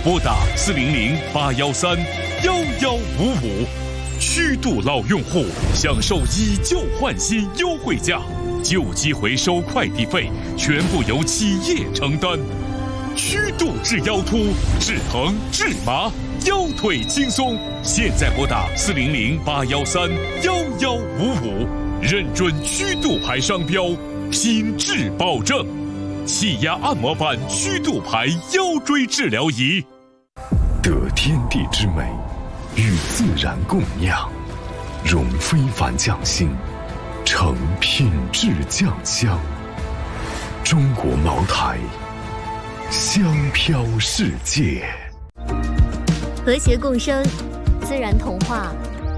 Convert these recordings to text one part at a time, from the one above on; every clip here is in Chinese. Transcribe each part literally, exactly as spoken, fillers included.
拨打四零零八幺三幺幺五五。虚度老用户享受以旧换新优惠价，旧机回收快递费全部由企业承担。虚度治腰突、治疼、治麻，腰腿轻松。现在拨打四零零八幺三幺幺五五，认准虚度牌商标，品质保证。气压按摩板虚度牌腰椎治疗仪， 得天地之美，与自然共酿，融非凡匠心，成品质酱香。中国茅台，香飘世界。 和谐共生，自然童话。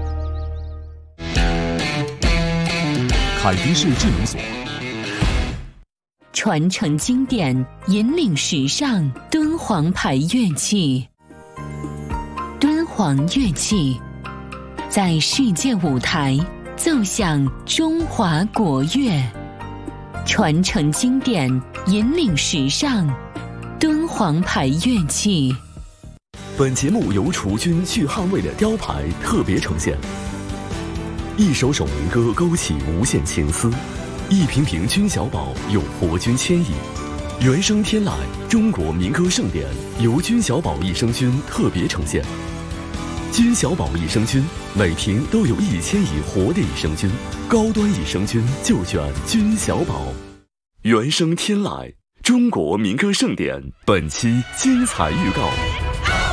凯迪士智能锁， 传承经典，引领时尚，敦煌牌乐器。敦煌乐器在世界舞台奏响中华国乐，传承经典，引领时尚，敦煌牌乐器。 本节目由除菌去汗味的雕牌特别呈现。一首首民歌勾起无限情思，一瓶瓶君小宝有活菌牵引。原声天籁中国民歌盛典由君小宝益生菌特别呈现。君小宝益生菌每瓶都有一千亿活的益生菌，高端益生菌就选君小宝。原声天籁中国民歌盛典本期精彩预告。